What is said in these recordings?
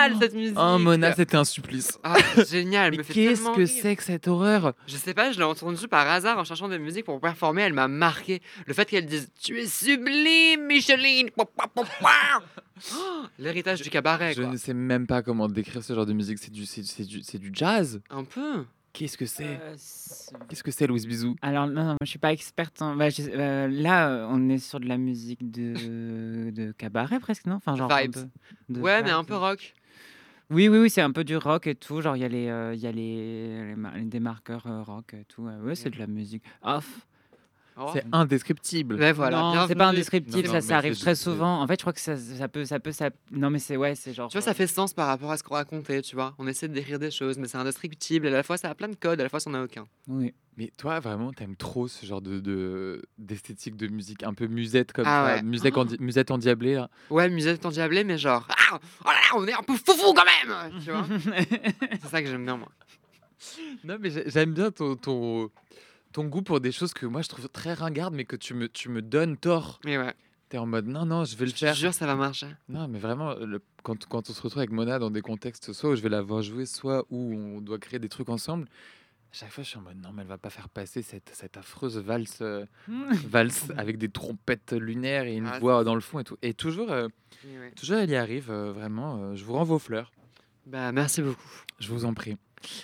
génial cette musique. Oh, Mona, c'était un supplice. Ah, génial, elle Mais me fait qu'est-ce tellement que rire. c'est que cette horreur? Je sais pas, je l'ai entendue par hasard en cherchant des musiques pour performer, elle m'a marqué. Le fait qu'elle dise tu es sublime, Micheline. L'héritage du cabaret, Je quoi. ne sais même pas comment décrire ce genre de musique. C'est du jazz? Un peu. Qu'est-ce que c'est? C'est- Qu'est-ce que c'est, Louise Bisou? Alors, non, moi, je suis pas experte là, on est sur de la musique de cabaret presque, non? Enfin, genre un Vibes. peu de Ouais, mais un vibes. peu rock. Oui, c'est un peu du rock et tout. Genre, il y a des marqueurs rock et tout. Ouais, c'est de la musique. Off. Oh. C'est indescriptible. Mais voilà, Non, c'est bienvenue. pas indescriptible, Non, ça, mais ça arrive c'est très juste- souvent. En fait, je crois que ça peut. Non, mais c'est genre. Tu vois, ça fait sens par rapport à ce qu'on racontait, tu vois. On essaie de décrire des choses, mais c'est indescriptible. Et à la fois, ça a plein de codes, à la fois, ça n'en a aucun. Oui. Mais toi, vraiment, t'aimes trop ce genre d'esthétique de musique un peu musette comme Ah ça, ouais. musette endiablée là. Ouais, musette endiablée, mais genre, ah, oh là là, on est un peu foufou quand même, tu vois. C'est ça que j'aime bien, moi. Non, mais j'aime bien ton goût pour des choses que moi je trouve très ringardes, mais que tu me donnes tort. Mais ouais, T'es en mode non, je vais le je te faire. jure, ça va marcher. Non, mais vraiment, quand on se retrouve avec Mona dans des contextes, soit où je vais la voir jouer, soit où on doit créer des trucs ensemble, à chaque fois je suis en mode non, mais elle va pas faire passer cette affreuse valse avec des trompettes lunaires et une Ah, voix dans le fond et tout. Et toujours, Mais ouais. toujours elle y arrive, vraiment. Je vous rends vos fleurs, Bah, merci beaucoup. je vous en prie.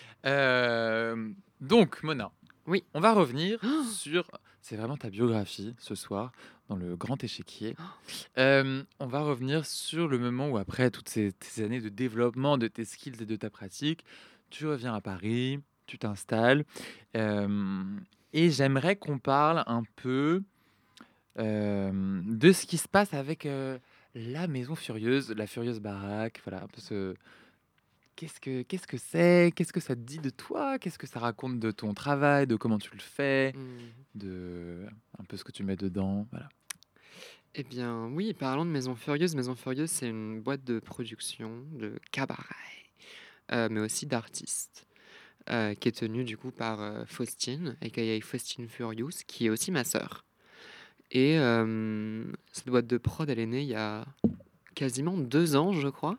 Donc, Mona, Oui. on va revenir sur. C'est vraiment ta biographie ce soir dans le grand échiquier. On va revenir sur le moment où, après toutes ces années de développement de tes skills et de ta pratique, tu reviens à Paris, tu t'installes. Et j'aimerais qu'on parle un peu de ce qui se passe avec la Maison Furieuse, la Furieuse Baraque. Voilà, un peu ce. Qu'est-ce que c'est? Qu'est-ce que ça te dit de toi? Qu'est-ce que ça raconte de ton travail, de comment tu le fais, de un peu ce que tu mets dedans? Voilà. Eh bien, oui, parlons de Maison Furieuse. Maison Furieuse, c'est une boîte de production de cabaret, mais aussi d'artistes, qui est tenue du coup par Faustine, aka Faustine Furious, qui est aussi ma sœur. Et cette boîte de prod, elle est née il y a quasiment 2 ans, je crois.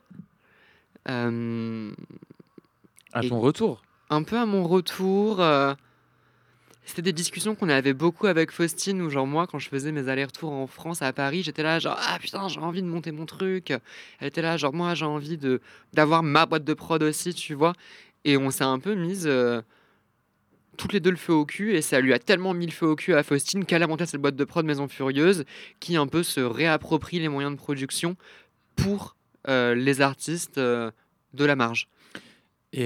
À Et- ton retour. Un peu à mon retour. C'était des discussions qu'on avait beaucoup avec Faustine, où genre moi, quand je faisais mes allers-retours en France, à Paris, j'étais là genre ah putain, j'ai envie de monter mon truc. Elle était là genre moi, j'ai envie d'avoir ma boîte de prod aussi, tu vois. Et on s'est un peu mises toutes les deux le feu au cul, et ça lui a tellement mis le feu au cul à Faustine qu'elle a monté cette boîte de prod Maison Furieuse, qui un peu se réapproprie les moyens de production pour les artistes de la marge. Et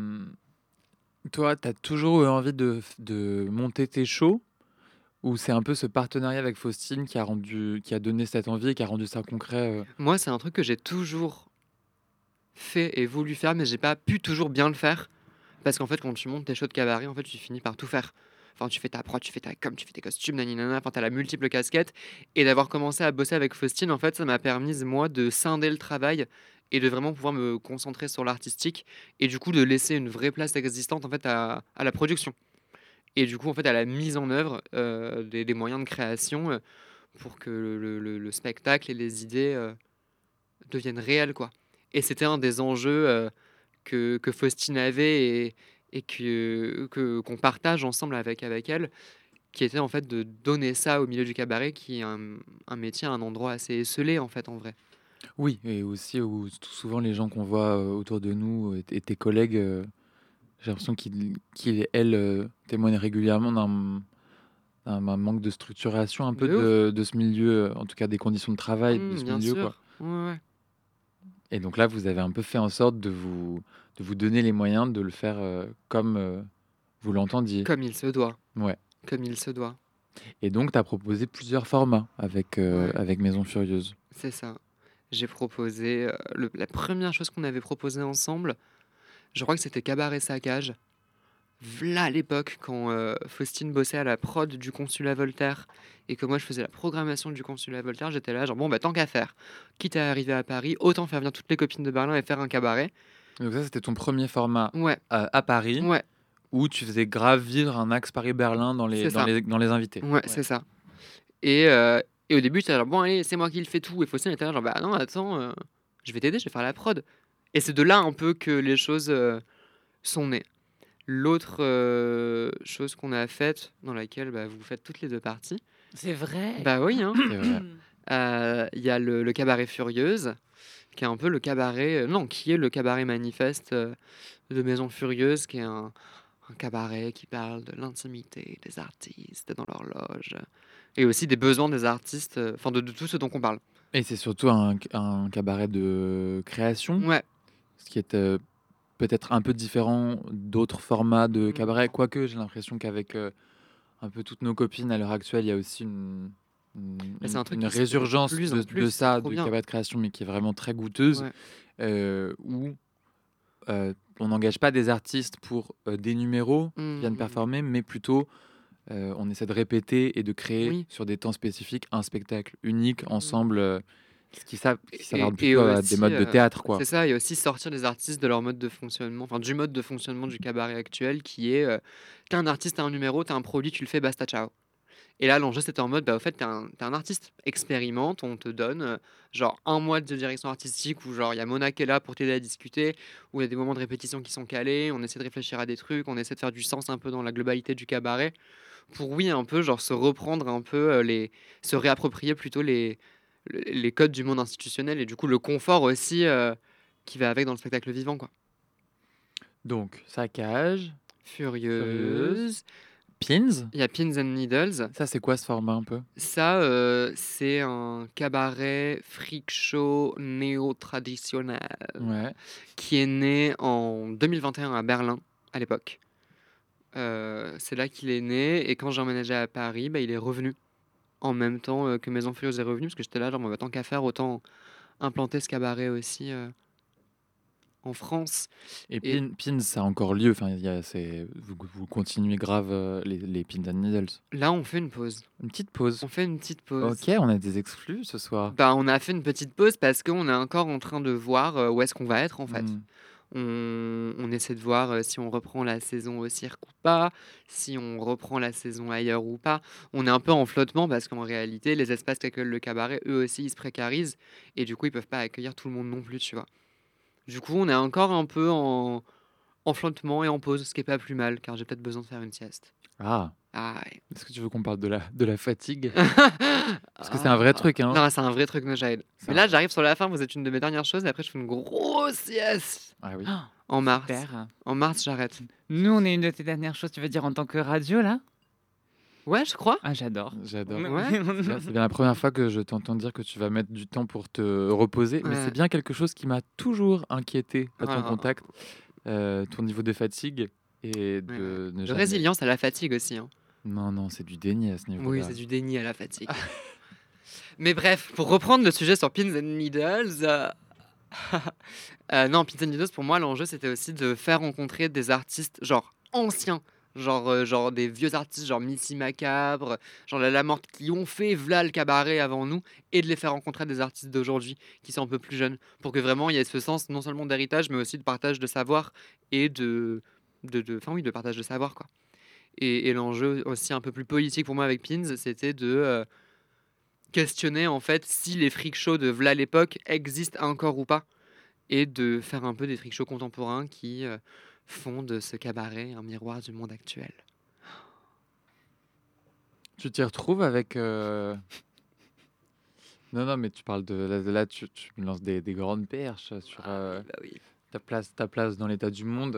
toi, tu as toujours eu envie de monter tes shows? Ou c'est un peu ce partenariat avec Faustine qui a donné cette envie et qui a rendu ça concret? Moi, c'est un truc que j'ai toujours fait et voulu faire, mais j'ai pas pu toujours bien le faire. Parce qu'en fait, quand tu montes tes shows de cabaret, en fait, tu finis par tout faire. Enfin, tu fais ta prod, tu fais ta com, tu fais tes costumes, naninana, enfin, t'as la multiple casquette. Et d'avoir commencé à bosser avec Faustine, en fait, ça m'a permis, moi, de scinder le travail et de vraiment pouvoir me concentrer sur l'artistique. Et du coup, de laisser une vraie place existante, en fait, à la production. Et du coup, en fait, à la mise en œuvre des moyens de création pour que le spectacle et les idées deviennent réels, quoi. Et c'était un des enjeux que Faustine avait et qu'on partage ensemble avec elle, qui était en fait de donner ça au milieu du cabaret, qui est un métier, un endroit assez esselé, en fait, en vrai. Oui, et aussi où souvent les gens qu'on voit autour de nous et tes collègues, j'ai l'impression elles, témoignent régulièrement d'un manque de structuration un peu De ouf. de ce milieu, en tout cas des conditions de travail de ce Bien milieu, sûr. quoi. Ouais. Et donc là, vous avez un peu fait en sorte de vous donner les moyens de le faire comme vous l'entendiez. Comme il se doit. Ouais. Comme il se doit. Et donc, tu as proposé plusieurs formats avec Maison Furieuse. C'est ça. J'ai proposé la première chose qu'on avait proposée ensemble, je crois que c'était Cabaret Saccage. V'là à l'époque, quand Faustine bossait à la prod du Consulat Voltaire et que moi je faisais la programmation du Consulat Voltaire, j'étais là genre bon bah tant qu'à faire, quitte à arriver à Paris, autant faire venir toutes les copines de Berlin et faire un cabaret. Donc ça, c'était ton premier format Ouais, à Paris, ouais, où tu faisais grave vivre un axe Paris-Berlin dans C'est ça. dans les invités. ouais, c'est ça. Et au début, j'étais genre bon allez, c'est moi qui le fais tout. Et Faustine était là genre bah non attends, je vais t'aider, je vais faire la prod. Et c'est de là un peu que les choses sont nées. L'autre chose qu'on a faite, dans laquelle vous faites toutes les deux parties, C'est vrai. bah oui, hein, C'est vrai. il y a le cabaret Furieuse, qui est un peu le cabaret, non, qui est le cabaret manifeste de Maison Furieuse, qui est un cabaret qui parle de l'intimité des artistes dans leur loge, et aussi des besoins des artistes, enfin de tout ce dont on parle. Et c'est surtout un cabaret de création, Ouais. ce qui est peut-être un peu différent d'autres formats de Mm. cabaret. Quoique, j'ai l'impression qu'avec un peu toutes nos copines à l'heure actuelle, il y a aussi Mais c'est un truc une qui se fait de résurgence plus en de plus, c'est ça, trop de bien. cabaret de création, mais qui est vraiment très goûteuse, où on n'engage pas des artistes pour des numéros qui viennent performer, mais plutôt on essaie de répéter et de créer Oui. sur des temps spécifiques un spectacle unique ensemble, ce qui s'avère Et plutôt à des aussi, modes de théâtre, quoi. c'est ça, et aussi sortir les artistes de leur mode de fonctionnement, enfin du mode de fonctionnement du cabaret actuel qui est, tu un artiste, tu un numéro, tu un produit, tu le fais, basta, ciao. Et là, l'enjeu, c'était en mode, au fait, tu un artiste, expérimente, on te donne genre 1 mois de direction artistique où genre il y a Mona qui est là pour t'aider à discuter, où il y a des moments de répétition qui sont calés, on essaie de réfléchir à des trucs, on essaie de faire du sens un peu dans la globalité du cabaret, pour oui, un peu, genre se reprendre un peu, se réapproprier plutôt les codes du monde institutionnel et du coup le confort aussi qui va avec dans le spectacle vivant, quoi. Donc, Saccage, Furieuse, Furieuse, Pins. il y a Pins and Needles. Ça, c'est quoi ce format un peu? Ça, c'est un cabaret freak show néo-traditionnel Ouais. qui est né en 2021 à Berlin, à l'époque. C'est là qu'il est né et quand j'ai emménagé à Paris, il est revenu en même temps que Maison Furieuse est revenu parce que j'étais là, genre, tant qu'à faire, autant implanter ce cabaret aussi en France. Et Et Pins, ça a encore lieu. Enfin, vous continuez grave les Pins and Needles. là, on fait une pause. Une petite pause. On fait une petite pause. Ok, on a des exclus ce soir. On a fait une petite pause parce qu'on est encore en train de voir où est-ce qu'on va être en fait. Hmm. On essaie de voir si on reprend la saison au cirque ou pas, si on reprend la saison ailleurs ou pas. On est un peu en flottement parce qu'en réalité, les espaces qu'accueille le cabaret, eux aussi, ils se précarisent et du coup, ils peuvent pas accueillir tout le monde non plus, tu vois. Du coup, on est encore un peu en flottement et en pause, ce qui est pas plus mal car j'ai peut-être besoin de faire une sieste. Ah, Ah ouais. est-ce que tu veux qu'on parle de la fatigue? Parce que c'est un vrai truc, hein. Non, c'est un vrai truc, Nojaïd. C'est Mais un- là, j'arrive sur la fin, vous êtes une de mes dernières choses, et après, je fais une grosse sieste. Ah oui. En mars. Super. En mars, j'arrête. Nous, on est une de tes dernières choses, tu veux dire en tant que radio, là? Ouais, je crois. Ah, j'adore. J'adore. Ouais. C'est bien la première fois que je t'entends dire que tu vas mettre du temps pour te reposer, mais Ouais. c'est bien quelque chose qui m'a toujours inquiété à ton Ah. contact, ton niveau de fatigue et Ouais, de ne De jamais... résilience à la fatigue aussi, hein. Non, c'est du déni à ce niveau-là. Oui, c'est du déni à la fatigue. Mais bref, pour reprendre le sujet sur Pins and Needles, non, Pins and Needles, pour moi, l'enjeu, c'était aussi de faire rencontrer des artistes, genre, anciens. Genre des vieux artistes, genre Missy Macabre, genre La Lamorte, qui ont fait v'là le cabaret avant nous, et de les faire rencontrer des artistes d'aujourd'hui, qui sont un peu plus jeunes, pour que vraiment il y ait ce sens non seulement d'héritage, mais aussi de partage de savoir, et enfin oui, de partage de savoir, quoi. Et l'enjeu aussi un peu plus politique pour moi avec Pins, c'était de questionner en fait si les freak shows de v'là l'époque existent encore ou pas, et de faire un peu des freak shows contemporains qui font de ce cabaret un miroir du monde actuel. Tu t'y retrouves avec... Non, mais tu parles de... Là, tu me lances des grandes perches sur Bah oui. ta place dans l'état du monde.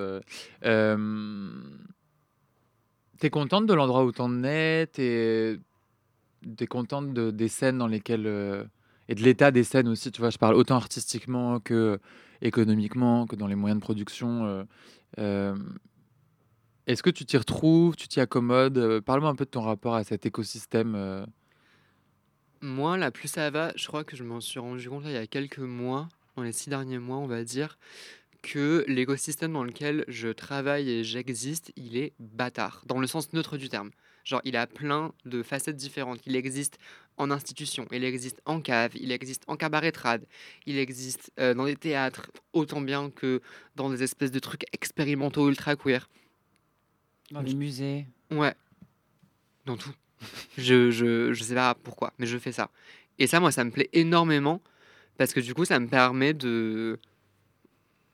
T'es contente de l'endroit où t'en es? T'es contente des scènes dans lesquelles... et de l'état des scènes aussi, tu vois, je parle autant artistiquement que économiquement, que dans les moyens de production. Euh, Est-ce que tu t'y retrouves? Tu t'y accommodes? Parle-moi un peu de ton rapport à cet écosystème. Moi, là, plus ça va, je crois que je m'en suis rendu compte là, il y a quelques mois, dans les 6 derniers mois, on va dire, que l'écosystème dans lequel je travaille et j'existe, il est bâtard, dans le sens neutre du terme. Genre, il a plein de facettes différentes. Il existe en institution, il existe en cave, il existe en cabaret-trad, il existe dans des théâtres, autant bien que dans des espèces de trucs expérimentaux ultra queer. Dans les musées. Ouais, dans tout. Je sais pas pourquoi, mais je fais ça. Et ça, moi, ça me plaît énormément, parce que du coup, ça me permet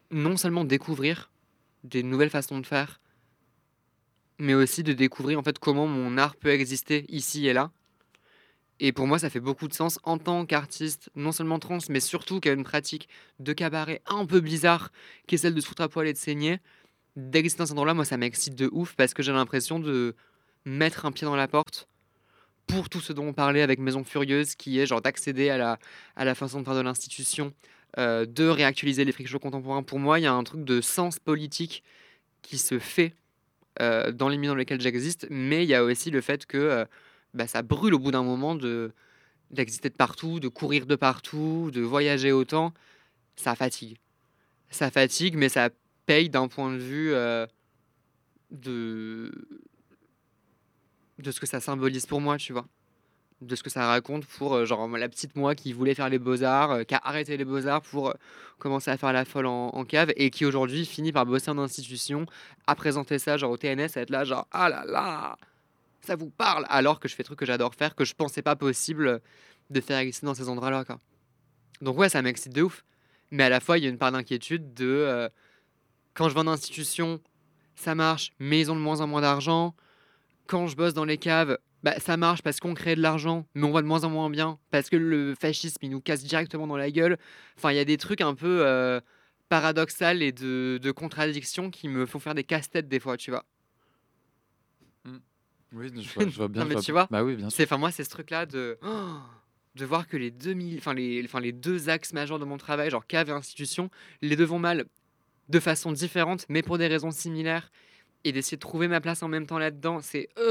non seulement découvrir des nouvelles façons de faire, mais aussi de découvrir en fait comment mon art peut exister ici et là. Et pour moi, ça fait beaucoup de sens en tant qu'artiste, non seulement trans, mais surtout qui a une pratique de cabaret un peu bizarre, qui est celle de se foutre à poil et de saigner. D'exister dans cet endroit-là, moi, ça m'excite de ouf parce que j'ai l'impression de mettre un pied dans la porte pour tout ce dont on parlait avec Maison Furieuse, qui est genre d'accéder à la façon de faire de l'institution, de réactualiser les freak shows contemporains. Pour moi, il y a un truc de sens politique qui se fait dans les milieux dans lesquels j'existe, mais il y a aussi le fait que bah, ça brûle au bout d'un moment d'exister de partout, de courir de partout, de voyager autant. Ça fatigue. Ça fatigue, mais ça paye d'un point de vue de, de ce que ça symbolise pour moi, tu vois. De ce que ça raconte pour genre la petite moi qui voulait faire les beaux-arts, qui a arrêté les beaux-arts pour commencer à faire la folle en cave et qui aujourd'hui finit par bosser en institution, à présenter ça genre au TNS, à être là genre ah là là, ça vous parle, alors que je fais des trucs que j'adore faire, que je pensais pas possible de faire exister dans ces endroits-là, quoi. Donc ouais, ça m'excite de ouf. Mais à la fois, il y a une part d'inquiétude de quand je vais en institution, ça marche, mais ils ont de moins en moins d'argent. Quand je bosse dans les caves, bah, ça marche parce qu'on crée de l'argent, mais on va de moins en moins bien parce que le fascisme, il nous casse directement dans la gueule. Enfin, il y a des trucs un peu paradoxal et de contradictions qui me font faire des casse-têtes des fois, tu vois. Oui, je vois bien. Non, mais Je tu vois... vois, Bah oui, bien sûr. c'est, enfin, moi, c'est ce truc-là de voir que les 2000, enfin, les deux axes majeurs de mon travail, genre cave et institution, les deux vont mal de façon différente, mais pour des raisons similaires, et d'essayer de trouver ma place en même temps là-dedans,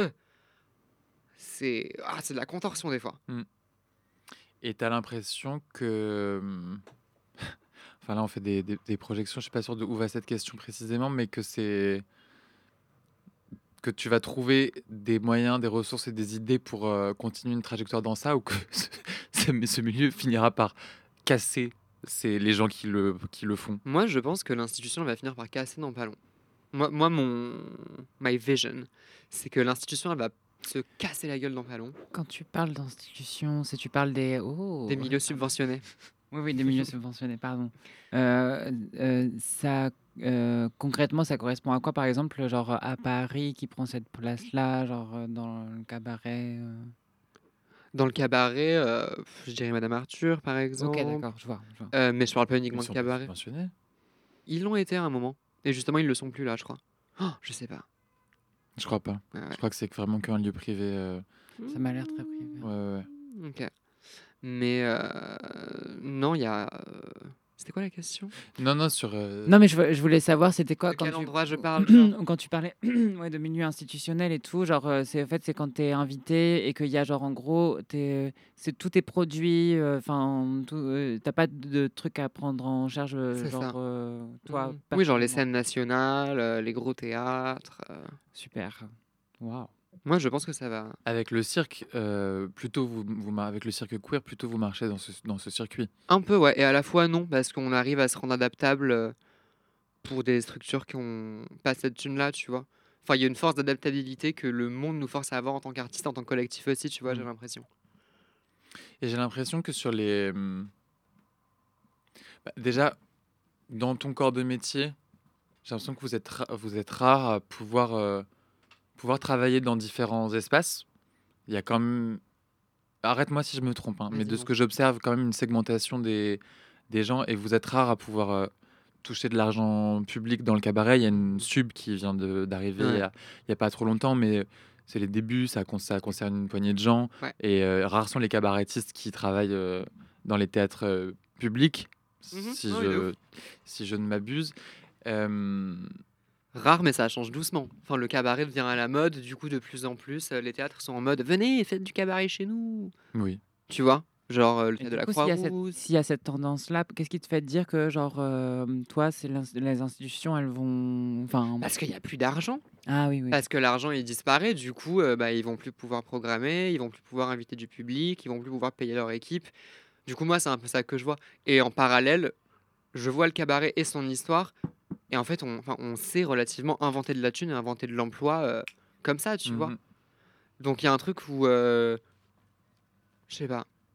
c'est de la contorsion des fois. Et t'as l'impression que... Enfin là, on fait des projections. Je suis pas sûr de où va cette question précisément, mais que c'est... que tu vas trouver des moyens, des ressources et des idées pour continuer une trajectoire dans ça, ou que ce milieu finira par casser les gens qui le font. Moi, je pense que l'institution va finir par casser dans pas long. Moi, my vision, c'est que l'institution, elle va se casser la gueule dans pas long. Quand tu parles d'institutions, c'est tu parles des... Oh, Des milieux subventionnés. Oui, oui, des milieux subventionnés, pardon. Ça, concrètement, ça correspond à quoi, par exemple, genre à Paris qui prend cette place-là, genre dans le cabaret Dans le cabaret, je dirais Madame Arthur, par Ok, exemple. d'accord, je vois. Mais je parle pas Ils uniquement de sont pas cabaret. subventionnés. Ils l'ont été à un moment. Et justement, ils le sont plus là, je crois. Oh, je sais pas. Je crois pas. Ouais, ouais. Je crois que c'est vraiment qu'un lieu privé. Ça m'a l'air très privé. Ouais. Ok. Mais non, il y a. C'était quoi la question? Non, sur... Non, mais je voulais savoir, c'était quoi De quel quand endroit je parle, genre quand tu parlais ouais, de milieu institutionnel et tout, genre, c'est en fait, c'est quand tu es invité et qu'il y a genre en gros, tout est produit, enfin, tu pas de trucs à prendre en charge, C'est genre, ça. toi Oui, genre les personnellement. scènes nationales, les gros théâtres. Super. Waouh. Moi, je pense que ça va. Avec le cirque, plutôt avec le cirque queer, plutôt vous marchez dans ce circuit. Un peu, ouais. Et à la fois, non, parce qu'on arrive à se rendre adaptable pour des structures qui ont pas cette thune-là, tu vois. Enfin, il y a une force d'adaptabilité que le monde nous force à avoir en tant qu'artiste, en tant que collectif aussi, tu vois, j'ai l'impression. Et j'ai l'impression que sur les... déjà, dans ton corps de métier, j'ai l'impression que vous êtes rare à pouvoir travailler dans différents espaces. Il y a quand même... Arrête-moi si je me trompe, hein, mais de ce que j'observe, quand même une segmentation des gens, et vous êtes rare à pouvoir toucher de l'argent public dans le cabaret. Il y a une sub qui vient d'arriver Ouais. il y a pas trop longtemps, mais c'est les débuts, ça concerne une poignée de gens, Ouais. et rares sont les cabarettistes qui travaillent dans les théâtres publics, Mhm. si, Non, il est je, ouf. si je ne m'abuse. Euh, Rare, mais ça change doucement. Enfin, le cabaret devient à la mode, du coup, de plus en plus, les théâtres sont en mode venez, faites du cabaret chez nous. oui. Tu vois, genre le Et théâtre du de la coup, Croix-Rouge. s'il y a cette tendance-là, qu'est-ce qui te fait dire que, genre, toi, les institutions, elles vont... Enfin... Parce qu'il n'y a plus d'argent. Ah oui, oui. Parce que l'argent, il disparaît. Du coup, bah, ils vont plus pouvoir programmer, ils vont plus pouvoir inviter du public, ils vont plus pouvoir payer leur équipe. Du coup, moi, c'est un peu ça que je vois. Et en parallèle, je vois le cabaret et son histoire. Et en fait, on sait relativement inventer de la thune et inventer de l'emploi comme ça, tu vois. Mhm. Donc, il y a un truc où, je sais pas,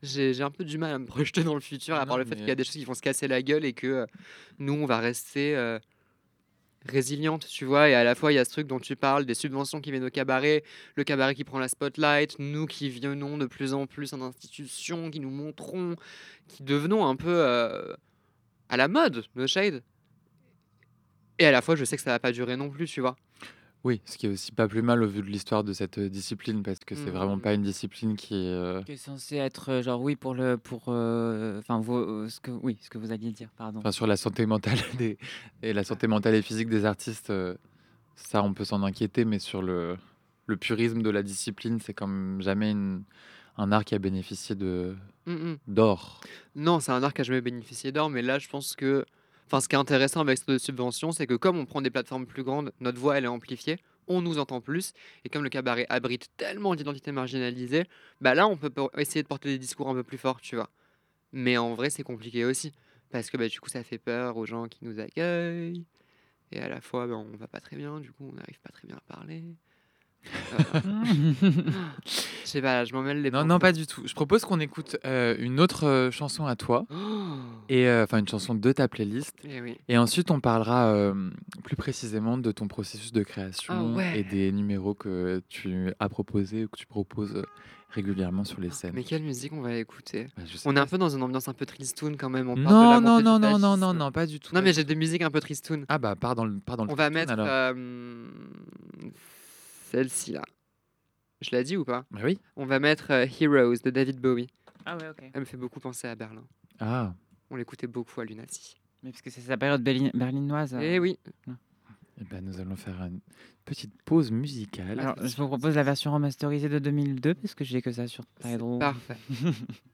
j'ai un peu du mal à me projeter dans le futur, à part Non, le fait qu'il y mais a des choses qui vont se casser la gueule et que nous, on va rester résiliente, tu vois. Et à la fois, il y a ce truc dont tu parles, des subventions qui viennent au cabaret, le cabaret qui prend la spotlight, nous qui venons de plus en plus en institution, qui nous montrons, qui devenons un peu à la mode, le shade. Et à la fois, je sais que ça va pas durer non plus, tu vois. oui, ce qui est aussi pas plus mal au vu de l'histoire de cette, discipline parce que c'est vraiment Mm. pas une discipline qui est, Qui est censé être genre oui pour enfin ce que vous alliez dire, pardon. enfin sur la santé mentale des et la santé mentale et physique des artistes, ça on peut s'en inquiéter, mais sur le purisme de la discipline, c'est comme jamais un art qui a bénéficié Mm, mm. d'or. Non, c'est un art qui a jamais bénéficié d'or, mais là, je pense que. Enfin, ce qui est intéressant avec cette subvention, c'est que comme on prend des plateformes plus grandes, notre voix, elle est amplifiée, on nous entend plus, et comme le cabaret abrite tellement d'identités marginalisées, bah là, on peut essayer de porter des discours un peu plus forts, tu vois. Mais en vrai, c'est compliqué aussi, parce que bah, du coup, ça fait peur aux gens qui nous accueillent, et à la fois, bah, on va pas très bien, du coup, on n'arrive pas très bien à parler. Euh, je sais pas, je m'en mêle les Non, non, pinceaux. pas du tout. Je propose qu'on écoute, une autre, chanson à toi Oh, et enfin une chanson de ta playlist eh oui. et ensuite on parlera, plus précisément de ton processus de Ah création ouais. et des numéros que tu as proposés ou que tu proposes, régulièrement sur les scènes. Mais quelle musique on va écouter? Bah, je sais On est pas un peu dans une ambiance un peu tristoun quand même, on parle de la non, non, montée du non, non, non, non, fascisme. non, pas du tout, Non, pas mais du j'ai tout. des musiques un peu tristoun. Ah bah, part dans le On va tristoun mettre, alors. celle-ci là. Je l'ai dit ou pas? Bah oui. On va mettre, Heroes de David Bowie. Ah ouais, OK. Elle me fait beaucoup penser à Berlin. Ah, On l'écoutait beaucoup à Lunacy. Mais parce que c'est sa période berlinoise. Eh oui. et ben nous allons faire une petite pause musicale. Alors, je vous propose la version remasterisée de 2002 parce que j'ai que ça sur Tidal. Parfait.